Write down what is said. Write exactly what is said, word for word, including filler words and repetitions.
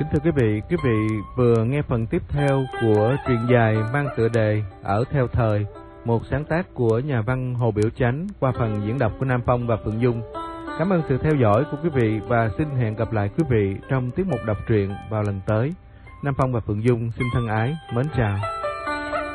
Kính thưa quý vị, quý vị vừa nghe phần tiếp theo của truyện dài mang tựa đề Ở Theo Thời, một sáng tác của nhà văn Hồ Biểu Chánh qua phần diễn đọc của Nam Phong và Phượng Dung. Cảm ơn sự theo dõi của quý vị và xin hẹn gặp lại quý vị trong tiết mục đọc truyện vào lần tới. Nam Phong và Phượng Dung xin thân ái, mến chào.